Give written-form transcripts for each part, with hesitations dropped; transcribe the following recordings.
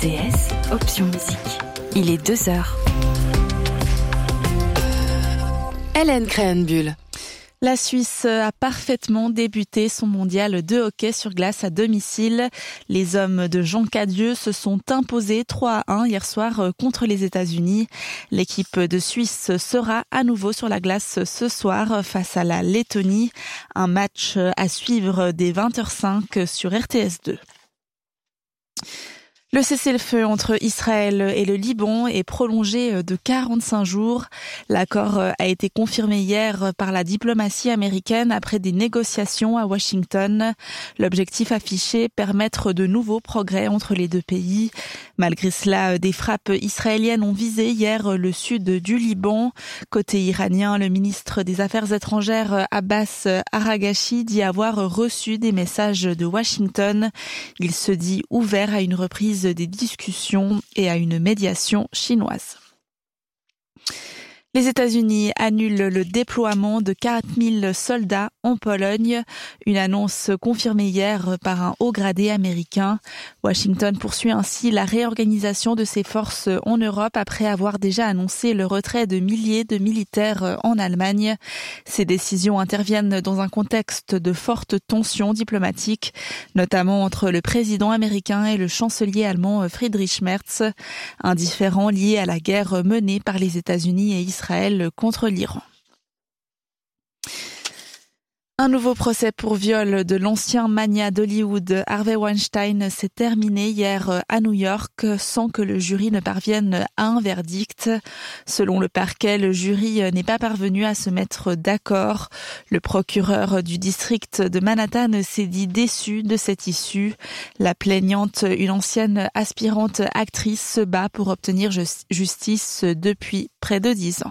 RTS, option musique. Il est 2h. Hélène Créhenbuhl. La Suisse a parfaitement débuté son mondial de hockey sur glace à domicile. Les hommes de Jean Cadieux se sont imposés 3-1 hier soir contre les États-Unis. L'équipe de Suisse sera à nouveau sur la glace ce soir face à la Lettonie. Un match à suivre dès 20h05 sur RTS2. Le cessez-le-feu entre Israël et le Liban est prolongé de 45 jours. L'accord a été confirmé hier par la diplomatie américaine après des négociations à Washington. L'objectif affiché, permettre de nouveaux progrès entre les deux pays. Malgré cela, des frappes israéliennes ont visé hier le sud du Liban. Côté iranien, le ministre des Affaires étrangères Abbas Araghachi dit avoir reçu des messages de Washington. Il se dit ouvert à une reprise des discussions et à une médiation chinoise. Les États-Unis annulent le déploiement de 4000 soldats en Pologne, une annonce confirmée hier par un haut gradé américain. Washington poursuit ainsi la réorganisation de ses forces en Europe après avoir déjà annoncé le retrait de milliers de militaires en Allemagne. Ces décisions interviennent dans un contexte de fortes tensions diplomatiques, notamment entre le président américain et le chancelier allemand Friedrich Merz, un différend lié à la guerre menée par les États-Unis et Israël contre l'Iran. Un nouveau procès pour viol de l'ancien magnat d'Hollywood Harvey Weinstein s'est terminé hier à New York sans que le jury ne parvienne à un verdict. Selon le parquet, le jury n'est pas parvenu à se mettre d'accord. Le procureur du district de Manhattan s'est dit déçu de cette issue. La plaignante, une ancienne aspirante actrice, se bat pour obtenir justice depuis près de 10 ans.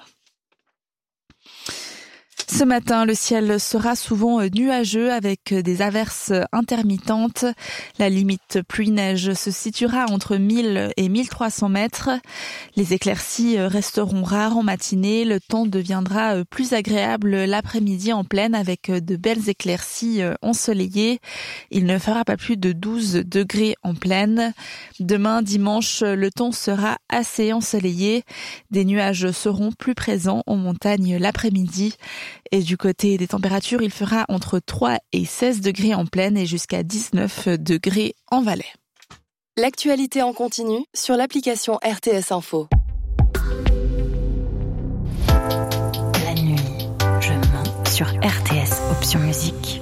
Ce matin, le ciel sera souvent nuageux avec des averses intermittentes. La limite pluie-neige se situera entre 1000 et 1300 mètres. Les éclaircies resteront rares en matinée. Le temps deviendra plus agréable l'après-midi en plaine avec de belles éclaircies ensoleillées. Il ne fera pas plus de 12 degrés en plaine. Demain, dimanche, le temps sera assez ensoleillé. Des nuages seront plus présents en montagne l'après-midi. Et du côté des températures, il fera entre 3 et 16 degrés en plaine et jusqu'à 19 degrés en Valais. L'actualité en continu sur l'application RTS Info. La nuit, je mens sur RTS Option Musique.